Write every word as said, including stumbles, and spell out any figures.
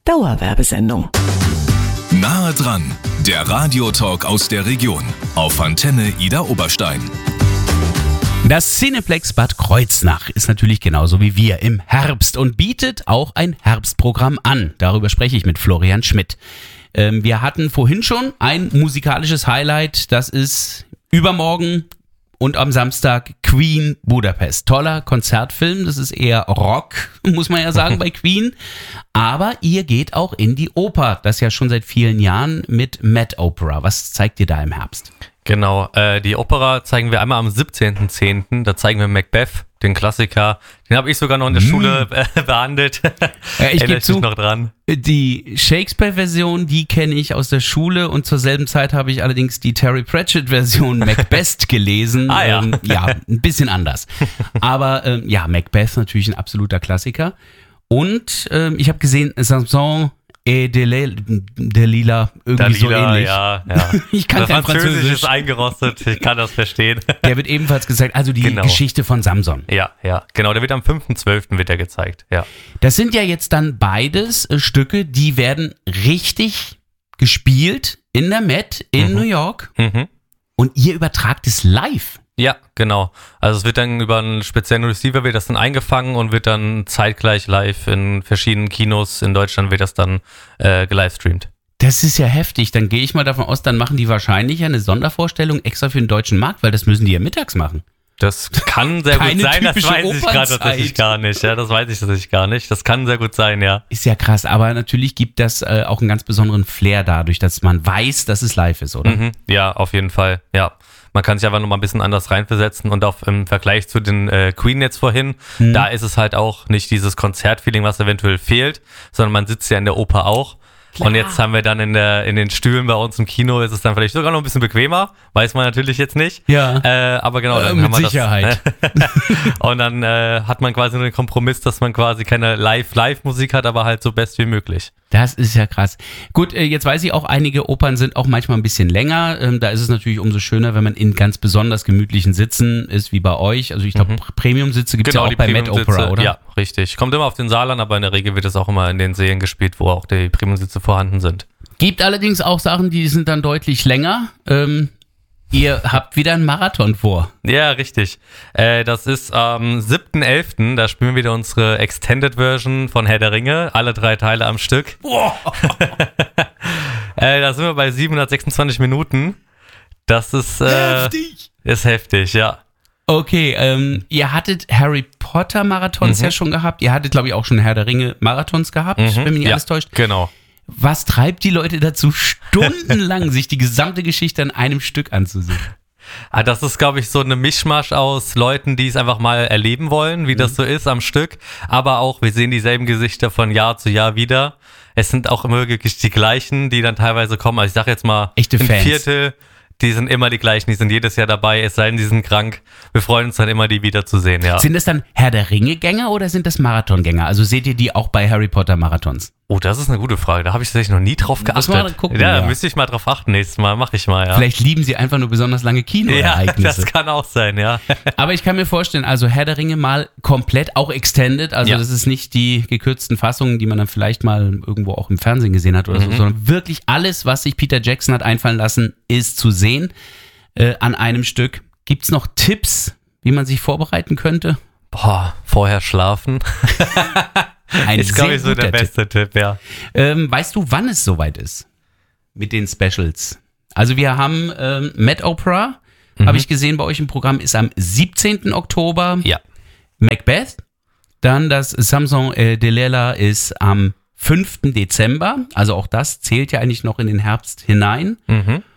Dauerwerbesendung. Nahe dran, der Radiotalk aus der Region auf Antenne Ida Oberstein. Das Cineplex Bad Kreuznach ist natürlich genauso wie wir im Herbst und bietet auch ein Herbstprogramm an. Darüber spreche ich mit Florian Schmidt. Ähm, wir hatten vorhin schon ein musikalisches Highlight, das ist übermorgen und am Samstag Queen Budapest. Toller Konzertfilm, das ist eher Rock, muss man ja sagen, bei Queen. Aber ihr geht auch in die Oper, das ja schon seit vielen Jahren mit Met Opera. Was zeigt ihr da im Herbst? Genau, äh, die Opera zeigen wir einmal am siebzehnten zehnten Da zeigen wir Macbeth, den Klassiker. Den habe ich sogar noch in der mm. Schule äh, behandelt. Ja, ich gebe zu, noch dran. Die Shakespeare-Version, die kenne ich aus der Schule und zur selben Zeit habe ich allerdings die Terry Pratchett-Version Macbeth gelesen. Ah, ja. Ähm, ja, ein bisschen anders. Aber ähm, ja, Macbeth natürlich ein absoluter Klassiker. Und ähm, ich habe gesehen, Samson et Dalila, irgendwie Dalila, so ähnlich. Ja, ja. Ich kann das kein Französisch. Französisch. Ist eingerostet, ich kann das verstehen. Der wird ebenfalls gezeigt, also die genau. Geschichte von Samson. Ja, ja, genau, der wird am fünften zwölften wird der gezeigt, ja. Das sind ja jetzt dann beides äh, Stücke, die werden richtig gespielt in der Met in mhm. New York Mhm. und ihr übertragt es live. Ja, genau. Also es wird dann über einen speziellen Receiver wird das dann eingefangen und wird dann zeitgleich live in verschiedenen Kinos in Deutschland wird das dann äh, gelivestreamt. Das ist ja heftig. Dann gehe ich mal davon aus, dann machen die wahrscheinlich eine Sondervorstellung extra für den deutschen Markt, weil das müssen die ja mittags machen. Das kann sehr Keine gut sein, das typische weiß ich gerade Opernzeit. tatsächlich gar nicht. Ja, das weiß ich tatsächlich gar nicht. Das kann sehr gut sein, ja. Ist ja krass, aber natürlich gibt das äh, auch einen ganz besonderen Flair dadurch, dass man weiß, dass es live ist, oder? Mhm. Ja, auf jeden Fall, ja. Man kann sich einfach nochmal ein bisschen anders reinversetzen und auch im Vergleich zu den äh, Queen jetzt vorhin, mhm. da ist es halt auch nicht dieses Konzertfeeling, was eventuell fehlt, sondern man sitzt ja in der Oper auch. Klar. Und jetzt haben wir dann in der in den Stühlen bei uns im Kino, ist es dann vielleicht sogar noch ein bisschen bequemer, weiß man natürlich jetzt nicht. Ja. Äh, aber genau, dann äh, haben mit wir Sicherheit. Das, und dann äh, hat man quasi nur den Kompromiss, dass man quasi keine Live-Live-Musik hat, aber halt so best wie möglich. Das ist ja krass. Gut, äh, jetzt weiß ich auch, einige Opern sind auch manchmal ein bisschen länger. Ähm, da ist es natürlich umso schöner, wenn man in ganz besonders gemütlichen Sitzen ist, wie bei euch. Also ich glaube, mhm. Premium-Sitze gibt es genau, ja auch bei Met Opera, oder? Ja, richtig. Kommt immer auf den Saal an, aber in der Regel wird es auch immer in den Sälen gespielt, wo auch die Premium-Sitze vorhanden sind. Gibt allerdings auch Sachen, die sind dann deutlich länger. Ähm, ihr habt wieder einen Marathon vor. Ja, richtig. Äh, das ist am siebten elften Da spielen wir wieder unsere Extended Version von Herr der Ringe. Alle drei Teile am Stück. äh, da sind wir bei siebenhundertsechsundzwanzig Minuten. Das ist, äh, heftig. Ist heftig, ja. Okay, ähm, ihr hattet Harry Potter Marathons mhm. ja schon gehabt. Ihr hattet, glaube ich, auch schon Herr der Ringe Marathons gehabt, mhm. wenn mich nicht ja, alles täuscht. Genau. Was treibt die Leute dazu, stundenlang sich die gesamte Geschichte an einem Stück anzusehen? Ah, das ist, glaube ich, so eine Mischmasch aus Leuten, die es einfach mal erleben wollen, wie mhm. das so ist am Stück. Aber auch, wir sehen dieselben Gesichter von Jahr zu Jahr wieder. Es sind auch immer wirklich die gleichen, die dann teilweise kommen. Also ich sage jetzt mal, echte ein Fans. Viertel, die sind immer die gleichen, die sind jedes Jahr dabei, es sei denn, die sind krank. Wir freuen uns dann immer, die wiederzusehen, ja. Sind das dann Herr der Ringe-Gänger oder sind das Marathongänger? Also seht ihr die auch bei Harry Potter Marathons? Oh, das ist eine gute Frage. Da habe ich tatsächlich noch nie drauf geachtet. Mal gucken, ja, ja, da müsste ich mal drauf achten. Nächstes Mal mache ich mal, ja. Vielleicht lieben sie einfach nur besonders lange Kinoereignisse. Ja, das kann auch sein, ja. Aber ich kann mir vorstellen, also Herr der Ringe mal komplett, auch extended. Also ja. das ist nicht die gekürzten Fassungen, die man dann vielleicht mal irgendwo auch im Fernsehen gesehen hat oder mhm. so, sondern wirklich alles, was sich Peter Jackson hat einfallen lassen, ist zu sehen äh, an einem Stück. Gibt es noch Tipps, wie man sich vorbereiten könnte? Boah, vorher schlafen. Ein ist, glaube ich, so der beste Tipp, Tipp ja. Ähm, weißt du, wann es soweit ist mit den Specials? Also wir haben ähm, Met Opera, mhm. habe ich gesehen bei euch im Programm, ist am siebzehnten Oktober. Ja. Macbeth. Dann das Samson et Dalila ist am fünften Dezember. Also auch das zählt ja eigentlich noch in den Herbst hinein. Mhm.